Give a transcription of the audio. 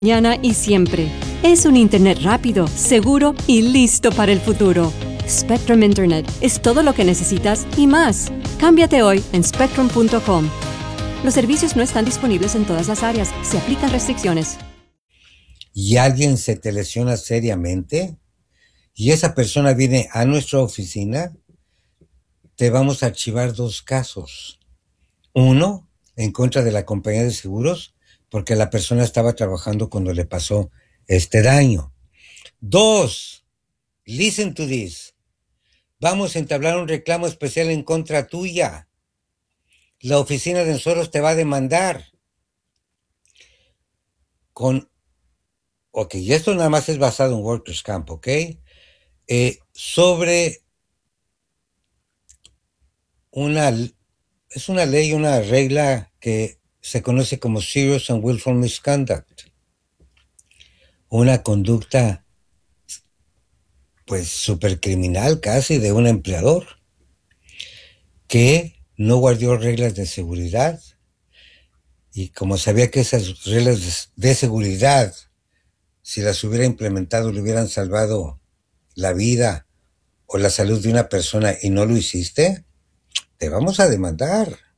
Mañana y siempre. Es un Internet rápido, seguro y listo para el futuro. Spectrum Internet es todo lo que necesitas y más. Cámbiate hoy en spectrum.com. Los servicios no están disponibles en todas las áreas. Se aplican restricciones. Y alguien se te lesiona seriamente y esa persona viene a nuestra oficina, te vamos a archivar 2 casos. Uno, en contra de la compañía de seguros, porque la persona estaba trabajando cuando le pasó este daño. 2, listen to this. Vamos a entablar un reclamo especial en contra tuya. La oficina de nosotros te va a demandar. Ok, y esto nada más es basado en Workers' Camp, ¿ok? Sobre es una ley, una regla que se conoce como Serious and Willful Misconduct. Una conducta, pues, súper criminal casi de un empleador que no guardó reglas de seguridad y como sabía que esas reglas de seguridad, si las hubiera implementado, le hubieran salvado la vida o la salud de una persona y no lo hiciste, te vamos a demandar.